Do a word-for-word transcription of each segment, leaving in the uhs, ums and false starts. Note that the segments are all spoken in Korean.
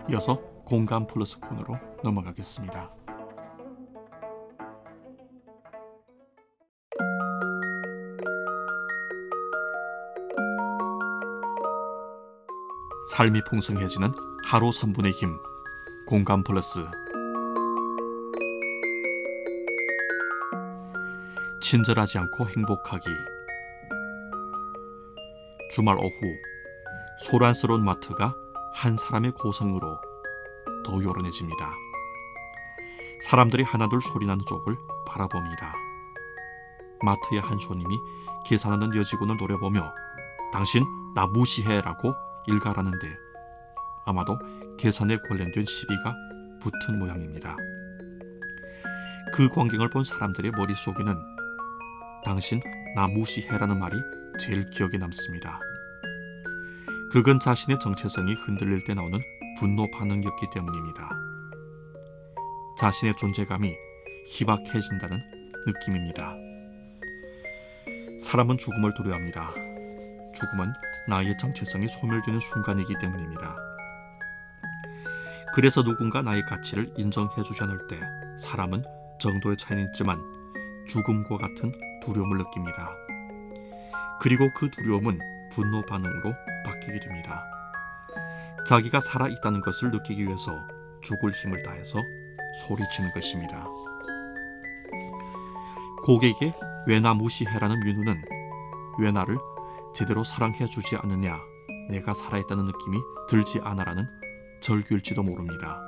이어서 공감 플러스 코너로 넘어가겠습니다. 삶이 풍성해지는 하루 삼 분의 힘, 공감 플러스. 친절하지 않고 행복하기. 주말 오후 소란스러운 마트가 한 사람의 고성으로 더 요란해집니다. 사람들이 하나둘 소리나는 쪽을 바라봅니다. 마트의 한 손님이 계산하는 여직원을 노려보며 당신 나 무시해라고 일갈하는데 아마도 계산에 관련된 시비가 붙은 모양입니다. 그 광경을 본 사람들의 머릿속에는 당신 나 무시해라는 말이 제일 기억에 남습니다. 그건 자신의 정체성이 흔들릴 때 나오는 분노 반응이었기 때문입니다. 자신의 존재감이 희박해진다는 느낌입니다. 사람은 죽음을 두려워합니다. 죽음은 나의 정체성이 소멸되는 순간이기 때문입니다. 그래서 누군가 나의 가치를 인정해주지 않을 때 사람은 정도의 차이는 있지만 죽음과 같은 두려움을 느낍니다. 그리고 그 두려움은 분노 반응으로 바뀌게 됩니다. 자기가 살아있다는 것을 느끼기 위해서 죽을 힘을 다해서 소리치는 것입니다. 고객에게 왜 나 무시해라는 민우는 왜 나를 제대로 사랑해주지 않느냐, 내가 살아있다는 느낌이 들지 않아라는 절규일지도 모릅니다.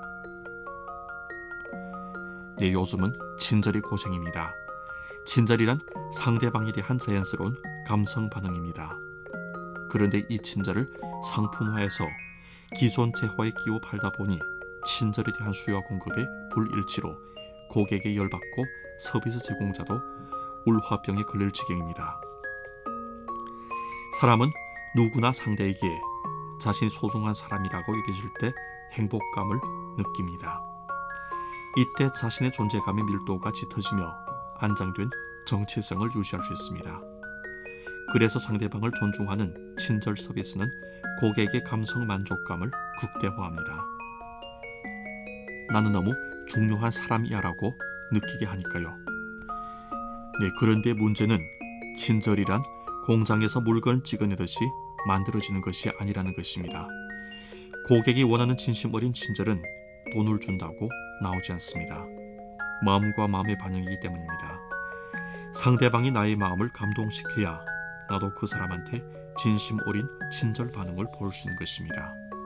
네, 요즘은 친절이 고생입니다. 친절이란 상대방에 대한 자연스러운 감성 반응입니다. 그런데 이 친절을 상품화해서 기존 재화에 끼워 팔다 보니 친절에 대한 수요와 공급의 불일치로 고객에 열받고 서비스 제공자도 울화병에 걸릴 지경입니다. 사람은 누구나 상대에게 자신이 소중한 사람이라고 여겨질 때 행복감을 느낍니다. 이때 자신의 존재감의 밀도가 짙어지며 안정된 정체성을 유지할 수 있습니다. 그래서 상대방을 존중하는 친절 서비스는 고객의 감성 만족감을 극대화합니다. 나는 너무 중요한 사람이야 라고 느끼게 하니까요. 네, 그런데 문제는 친절이란 공장에서 물건 찍어내듯이 만들어지는 것이 아니라는 것입니다. 고객이 원하는 진심 어린 친절은 돈을 준다고 나오지 않습니다. 마음과 마음의 반응이기 때문입니다. 상대방이 나의 마음을 감동시켜야 나도 그 사람한테 진심 어린 친절 반응을 보일 수 있는 것입니다.